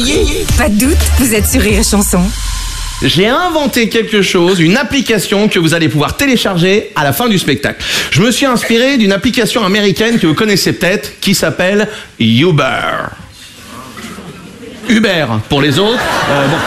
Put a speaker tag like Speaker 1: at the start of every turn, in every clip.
Speaker 1: réveiller.
Speaker 2: Pas de doute, vous êtes sur Rire et Chanson.
Speaker 3: J'ai inventé quelque chose, une application que vous allez pouvoir télécharger à la fin du spectacle. Je me suis inspiré d'une application américaine que vous connaissez peut-être, qui s'appelle Uber. Uber, pour les autres. Bon.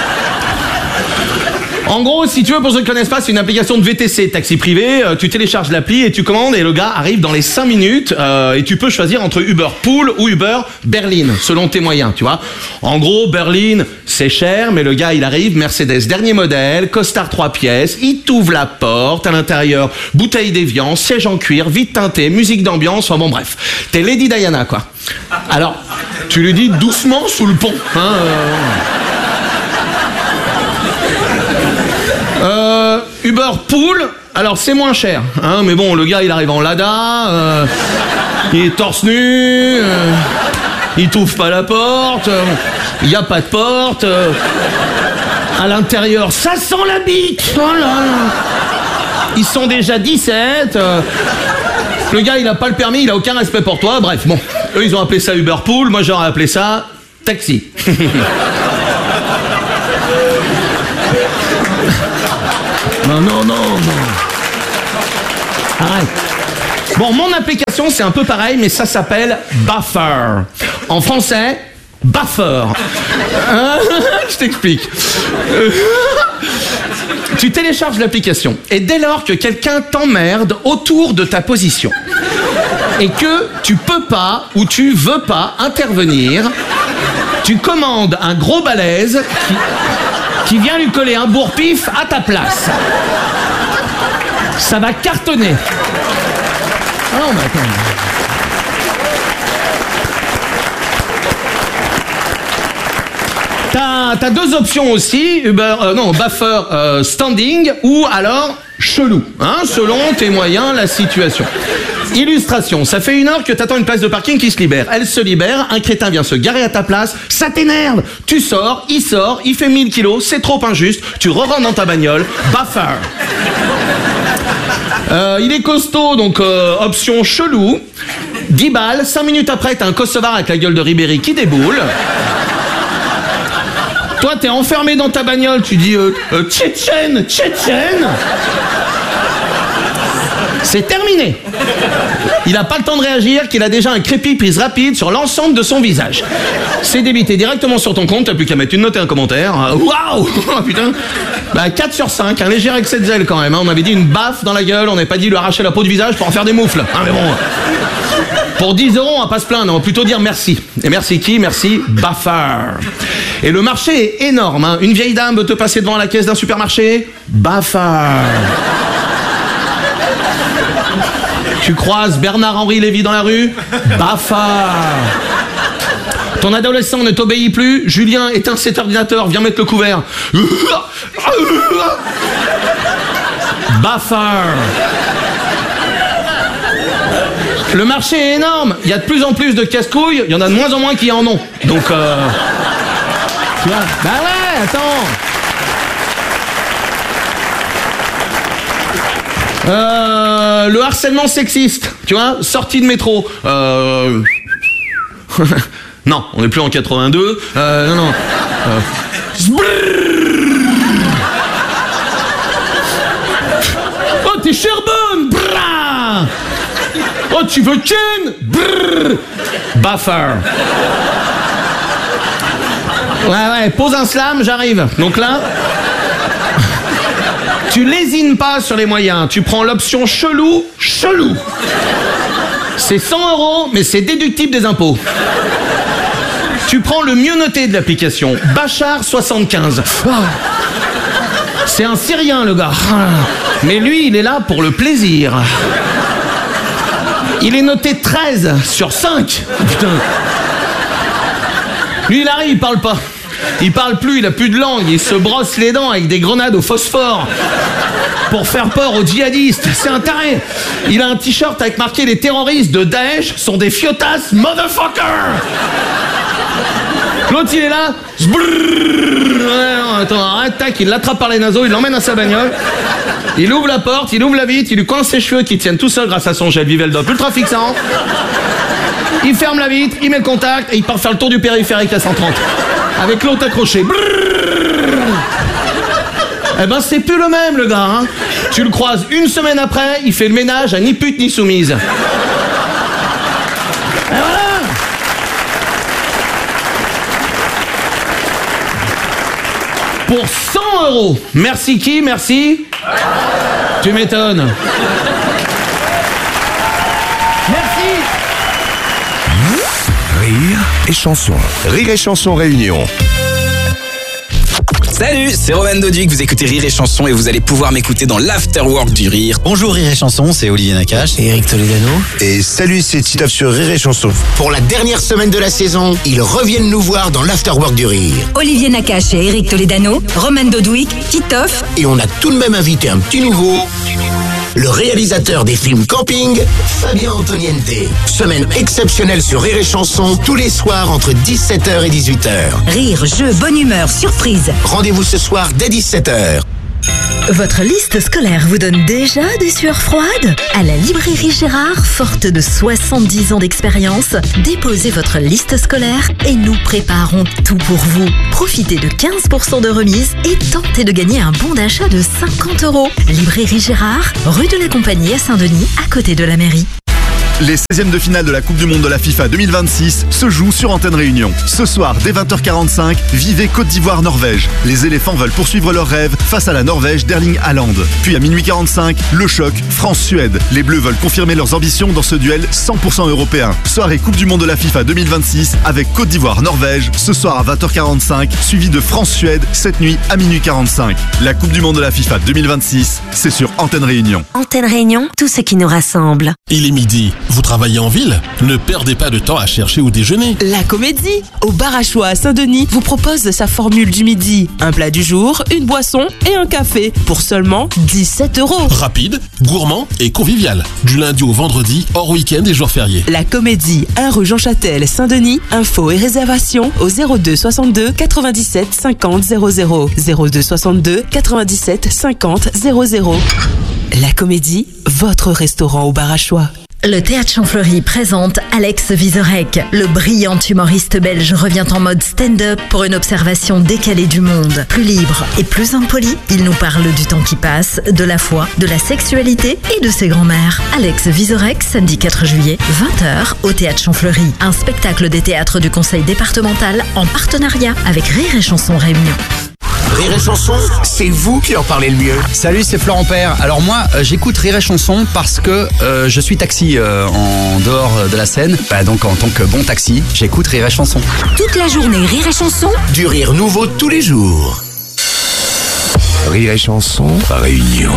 Speaker 3: En gros, si tu veux, pour ceux qui ne connaissent pas, c'est une application de VTC, taxi privé. Tu télécharges l'appli et tu commandes et le gars arrive dans les 5 minutes et tu peux choisir entre Uber Pool ou Uber Berlin, selon tes moyens, tu vois. En gros, Berlin, c'est cher, mais le gars, il arrive, Mercedes, dernier modèle, costard 3 pièces, il t'ouvre la porte, à l'intérieur, bouteille d'évian, siège en cuir, vite teinté, musique d'ambiance, enfin bon, bref. T'es Lady Diana, quoi. Alors, tu lui dis doucement sous le pont, hein. Uber Pool, alors c'est moins cher, hein, mais bon, le gars il arrive en Lada, il est torse nu, il t'ouvre pas la porte, il n'y a pas de porte, à l'intérieur ça sent la bite, oh là là. Ils sont déjà 17, le gars il a pas le permis, il a aucun respect pour toi, bref, bon, eux ils ont appelé ça Uber Pool, moi j'aurais appelé ça taxi. Non. Arrête. Bon, mon application, c'est un peu pareil, mais ça s'appelle Buffer. En français, Buffer. Je t'explique. Tu télécharges l'application, et dès lors que quelqu'un t'emmerde autour de ta position, et que tu peux pas, ou tu veux pas intervenir, tu commandes un gros balèze qui vient lui coller un bourre-pif à ta place. Ça va cartonner. Ah non, mais attends. T'as deux options aussi, Buffer standing ou alors chelou, hein, selon tes moyens, la situation. Illustration, ça fait 1 heure que t'attends une place de parking qui se libère. Elle se libère, un crétin vient se garer à ta place, ça t'énerve. Tu sors, il fait 1000 kilos, c'est trop injuste, tu re-rentres dans ta bagnole, Buffer. Il est costaud, donc option chelou. 10 balles, 5 minutes après, t'as un Kosovar avec la gueule de Ribéry qui déboule. Toi, t'es enfermé dans ta bagnole, tu dis Tchétchène. C'est terminé. Il n'a pas le temps de réagir, qu'il a déjà un crépi prise rapide sur l'ensemble de son visage. C'est débité directement sur ton compte, t'as plus qu'à mettre une note et un commentaire. Waouh. Putain. 4 sur 5, un léger excès de zèle quand même. On avait dit une baffe dans la gueule, on n'avait pas dit lui arracher la peau du visage pour en faire des moufles. Ah mais bon. Pour 10 euros, on va pas se plaindre, on va plutôt dire merci. Et merci qui? Merci Buffer. Et le marché est énorme, hein. Une vieille dame veut te passer devant la caisse d'un supermarché, Buffer. Tu croises Bernard-Henri Lévy dans la rue, Buffer. Ton adolescent ne t'obéit plus, Julien éteint cet ordinateur, viens mettre le couvert. Buffer. Le marché est énorme, il y a de plus en plus de casse-couilles, il y en a de moins en moins qui en ont. Donc, tu vois, bah ouais, attends. Le harcèlement sexiste, tu vois, sortie de métro. Non, on n'est plus en 82. Non. Oh, t'es Sherbonne. Oh, tu veux Ken. Buffer. Ouais, pose un slam, j'arrive. Donc là... Tu lésines pas sur les moyens, tu prends l'option chelou. C'est 100 €, mais c'est déductible des impôts. Tu prends le mieux noté de l'application, Bachar 75. C'est un Syrien, le gars. Mais lui, il est là pour le plaisir. Il est noté 13 sur 5. Putain. Lui, il arrive, il parle pas. Il parle plus, il a plus de langue, il se brosse les dents avec des grenades au phosphore pour faire peur aux djihadistes. C'est un taré. Il a un t-shirt avec marqué les terroristes de Daesh sont des fiotas motherfucker. L'autre il est là. Ouais, attends, arrête, tac, il l'attrape par les naseaux, il l'emmène à sa bagnole. Il ouvre la porte, il ouvre la vitre, il lui coince ses cheveux qui tiennent tout seul grâce à son gel Viveldop ultra fixant. Il ferme la vitre, il met le contact et il part faire le tour du périphérique à 130. avec l'autre accroché. Eh ben c'est plus le même le gars, hein. Tu le croises une semaine après, il fait le ménage à ni pute ni soumise. Et voilà. Pour 100 €. Merci qui? Merci. Tu m'étonnes. Merci.
Speaker 1: Rire et chanson. Rire et chanson réunion.
Speaker 4: Salut, c'est Roman Doduc, vous écoutez Rire et Chanson et vous allez pouvoir m'écouter dans l'Afterwork du Rire.
Speaker 5: Bonjour Rire et Chanson, c'est Olivier Nakache
Speaker 6: et Eric Toledano.
Speaker 1: Et salut, c'est Titaf sur Rire et chanson.
Speaker 6: Pour la dernière semaine de la saison, ils reviennent nous voir dans l'Afterwork du Rire.
Speaker 2: Olivier Nakache et Eric Toledano, Roman Dodwick, Titoff.
Speaker 6: Et on a tout de même invité un petit nouveau, le réalisateur des films Camping, Fabien Antoniente. Semaine exceptionnelle sur Rire et Chanson, tous les soirs entre 17h et 18h.
Speaker 2: Rire, jeu, bonne humeur, surprise.
Speaker 6: Rendez-vous ce soir dès 17h.
Speaker 7: Votre liste scolaire vous donne déjà des sueurs froides? À la librairie Gérard, forte de 70 ans d'expérience, déposez votre liste scolaire et nous préparons tout pour vous. Profitez de 15% de remise et tentez de gagner un bon d'achat de 50 €. Librairie Gérard, rue de la Compagnie à Saint-Denis, à côté de la mairie.
Speaker 8: Les 16e de finale de la Coupe du Monde de la FIFA 2026 se jouent sur Antenne Réunion. Ce soir, dès 20h45, vivez Côte d'Ivoire-Norvège. Les éléphants veulent poursuivre leur rêve face à la Norvège d'Erling Haaland. Puis à minuit 45, le choc France-Suède. Les Bleus veulent confirmer leurs ambitions dans ce duel 100% européen. Soirée Coupe du Monde de la FIFA 2026 avec Côte d'Ivoire-Norvège, ce soir à 20h45, suivi de France-Suède cette nuit à minuit 45. La Coupe du Monde de la FIFA 2026, c'est sur Antenne Réunion.
Speaker 7: Antenne Réunion, tout ce qui nous rassemble.
Speaker 9: Il est midi. Vous travaillez en ville? Ne perdez pas de temps à chercher où déjeuner.
Speaker 10: La Comédie, au bar à choix à Saint-Denis, vous propose sa formule du midi. Un plat du jour, une boisson et un café pour seulement 17 €.
Speaker 9: Rapide, gourmand et convivial. Du lundi au vendredi, hors week-end et jours fériés.
Speaker 10: La Comédie, 1 rue Jean Châtel, Saint-Denis. Infos et réservations au 02 62 97 50 00. 02 62 97 50 00. La Comédie, votre restaurant au bar à choix.
Speaker 7: Le Théâtre Champfleury présente Alex Vizorek. Le brillant humoriste belge revient en mode stand-up pour une observation décalée du monde. Plus libre et plus impoli, il nous parle du temps qui passe, de la foi, de la sexualité et de ses grands-mères. Alex Vizorek, samedi 4 juillet, 20h au Théâtre Champfleury. Un spectacle des théâtres du Conseil départemental en partenariat avec Rire et Chanson Réunion.
Speaker 6: Rire et Chanson, c'est vous qui en parlez le mieux.
Speaker 5: Salut, c'est Florent Père. Alors moi, j'écoute Rire et Chanson parce que je suis taxi en dehors de la scène. Donc en tant que bon taxi, j'écoute Rire et Chanson.
Speaker 2: Toute la journée, Rire et Chanson.
Speaker 6: Du rire nouveau tous les jours.
Speaker 1: Rire et chanson réunion.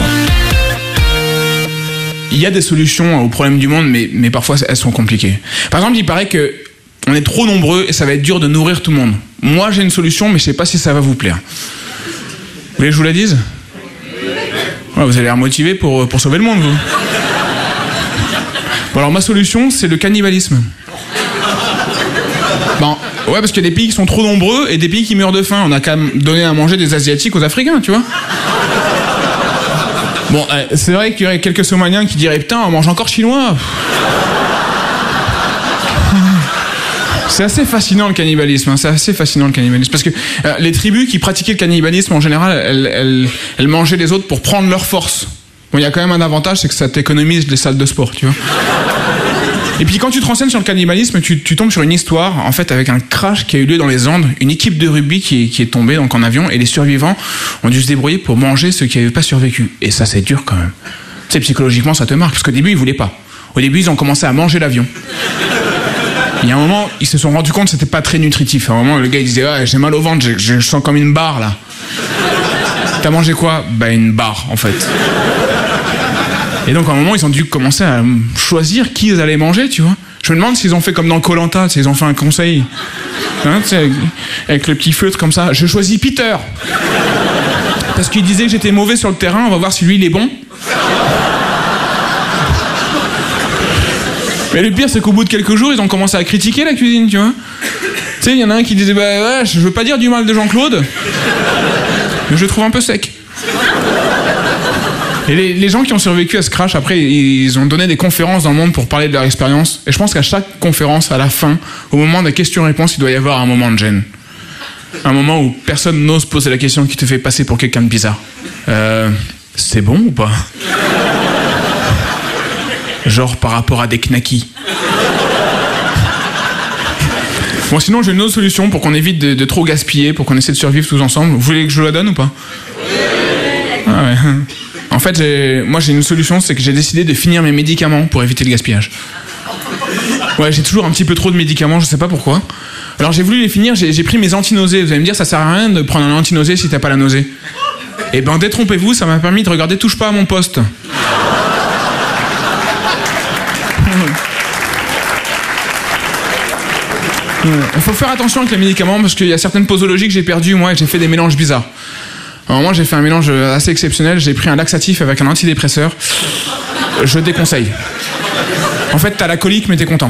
Speaker 11: Il y a des solutions aux problèmes du monde, mais parfois elles sont compliquées. Par exemple, il paraît que on est trop nombreux et ça va être dur de nourrir tout le monde. Moi, j'ai une solution, mais je sais pas si ça va vous plaire. Vous voulez que je vous la dise? Ouais, vous avez l'air motivé pour sauver le monde, vous. Bon, alors ma solution, c'est le cannibalisme. Bon, ouais, parce qu'il y a des pays qui sont trop nombreux et des pays qui meurent de faim. On a qu'à donner à manger des Asiatiques aux Africains, tu vois. Bon, c'est vrai qu'il y aurait quelques Somaliens qui diraient « Putain, on mange encore chinois !» C'est assez fascinant le cannibalisme, hein, c'est assez fascinant le cannibalisme. Parce que les tribus qui pratiquaient le cannibalisme, en général, elles mangeaient les autres pour prendre leur force. Bon, il y a quand même un avantage, c'est que ça t'économise les salles de sport, tu vois. Et puis quand tu te renseignes sur le cannibalisme, tu tombes sur une histoire, en fait, avec un crash qui a eu lieu dans les Andes, une équipe de rugby qui est tombée donc en avion, et les survivants ont dû se débrouiller pour manger ceux qui n'avaient pas survécu. Et ça, c'est dur quand même. Tu sais, psychologiquement, ça te marque, parce qu'au début, ils voulaient pas. Au début, ils ont commencé à manger l'avion. Il y a un moment, ils se sont rendus compte que c'était pas très nutritif. À un moment, le gars, il disait « Ouais, j'ai mal au ventre, je sens comme une barre, là. » T'as mangé quoi? Bah, une barre, en fait. Et donc, à un moment, ils ont dû commencer à choisir qui ils allaient manger, tu vois. Je me demande s'ils ont fait comme dans Koh-Lanta, s'ils ont fait un conseil. Hein, tu sais, avec le petit feutre comme ça. Je choisis Peter. Parce qu'il disait que j'étais mauvais sur le terrain, on va voir si lui, il est bon. Mais le pire, c'est qu'au bout de quelques jours, ils ont commencé à critiquer la cuisine, tu vois. Tu sais, il y en a un qui disait, bah ouais, je veux pas dire du mal de Jean-Claude, mais je le trouve un peu sec. Et les gens qui ont survécu à ce crash, après, ils ont donné des conférences dans le monde pour parler de leur expérience. Et je pense qu'à chaque conférence, à la fin, au moment des questions-réponses, il doit y avoir un moment de gêne. Un moment où personne n'ose poser la question qui te fait passer pour quelqu'un de bizarre. C'est bon ou pas? Genre par rapport à des knackis. Bon, sinon j'ai une autre solution pour qu'on évite de trop gaspiller, pour qu'on essaie de survivre tous ensemble. Vous voulez que je vous la donne ou pas? Ah ouais. En fait, j'ai une solution, c'est que j'ai décidé de finir mes médicaments pour éviter le gaspillage. Ouais, j'ai toujours un petit peu trop de médicaments, je sais pas pourquoi. Alors j'ai voulu les finir, j'ai pris mes antinausées. Vous allez me dire, ça sert à rien de prendre un antinausée si t'as pas la nausée. Eh ben détrompez-vous, ça m'a permis de regarder Touche pas à mon poste. Il faut faire attention avec les médicaments parce qu'il y a certaines posologies que j'ai perdues moi et j'ai fait des mélanges bizarres. Alors moi j'ai fait un mélange assez exceptionnel, j'ai pris un laxatif avec un antidépresseur. Je déconseille. En fait t'as la colique mais t'es content.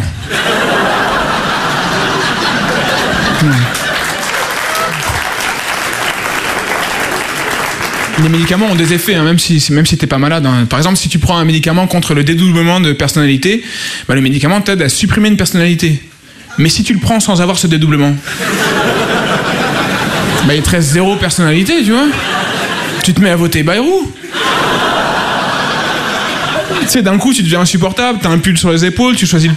Speaker 11: Les médicaments ont des effets, hein, même si t'es pas malade. Hein. Par exemple, si tu prends un médicament contre le dédoublement de personnalité, bah, le médicament t'aide à supprimer une personnalité. Mais si tu le prends sans avoir ce dédoublement, bah, il te reste 0 personnalité, tu vois. Tu te mets à voter Bayrou. Tu sais, d'un coup, tu deviens insupportable, t'as un pull sur les épaules, tu choisis le